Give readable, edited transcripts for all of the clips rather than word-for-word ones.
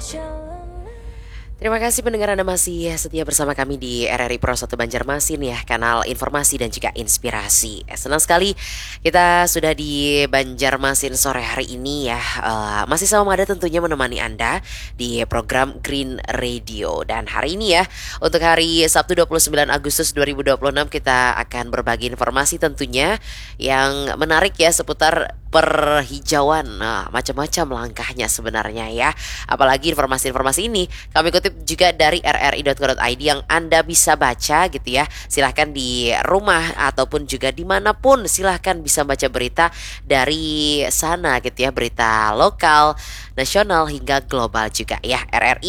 Terima kasih pendengar, Anda masih setia bersama kami di RRI Pro 1 Banjarmasin ya, kanal informasi dan juga inspirasi. Senang sekali kita sudah di Banjarmasin sore hari ini ya. Masih sama Mada tentunya menemani Anda di program Green Radio. Dan hari ini ya, untuk hari Sabtu 29 Agustus 2026 kita akan berbagi informasi tentunya yang menarik ya seputar perhijauan. Nah, macam-macam langkahnya sebenarnya ya. Apalagi informasi-informasi ini kami kutip juga dari rri.co.id yang Anda bisa baca gitu ya. Silahkan di rumah ataupun juga dimanapun silahkan bisa baca berita dari sana gitu ya. Berita lokal, nasional hingga global juga ya.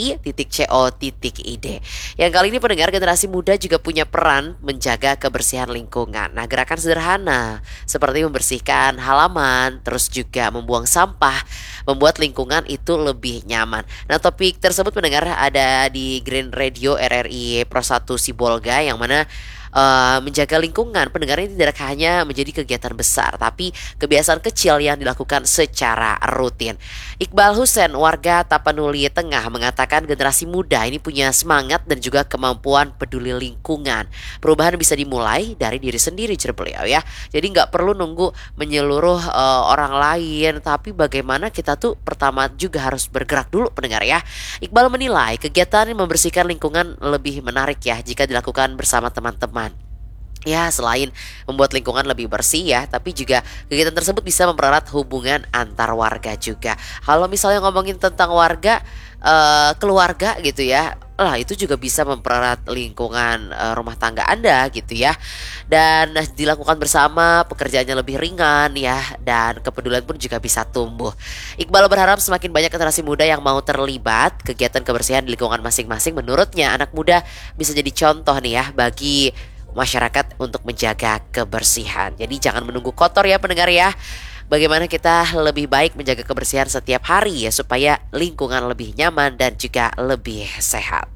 rri.co.id. Yang kali ini pendengar, generasi muda juga punya peran menjaga kebersihan lingkungan. Nah, gerakan sederhana seperti membersihkan halaman, terus juga membuang sampah, membuat lingkungan itu lebih nyaman. Nah, topik tersebut pendengar ada di Green Radio RRI Pro 1 Sibolga, yang mana menjaga lingkungan pendengar ini tidak hanya menjadi kegiatan besar, tapi kebiasaan kecil yang dilakukan secara rutin. Iqbal Husen, warga Tapanuli Tengah, mengatakan generasi muda ini punya semangat dan juga kemampuan peduli lingkungan. Perubahan bisa dimulai dari diri sendiri, cer beliau ya. Jadi nggak perlu nunggu menyeluruh orang lain, tapi bagaimana kita tuh pertama juga harus bergerak dulu pendengar ya. Iqbal menilai kegiatan membersihkan lingkungan lebih menarik ya jika dilakukan bersama teman-teman. Ya, selain membuat lingkungan lebih bersih ya, tapi juga kegiatan tersebut bisa mempererat hubungan antar warga juga. Kalau misalnya ngomongin tentang warga, keluarga gitu ya, lah itu juga bisa mempererat lingkungan rumah tangga Anda gitu ya. Dan dilakukan bersama, pekerjaannya lebih ringan ya, dan kepedulian pun juga bisa tumbuh. Iqbal berharap semakin banyak generasi muda yang mau terlibat kegiatan kebersihan di lingkungan masing-masing. Menurutnya anak muda bisa jadi contoh nih ya bagi masyarakat untuk menjaga kebersihan. Jadi jangan menunggu kotor ya pendengar ya. Bagaimana kita lebih baik menjaga kebersihan setiap hari ya, supaya lingkungan lebih nyaman dan juga lebih sehat.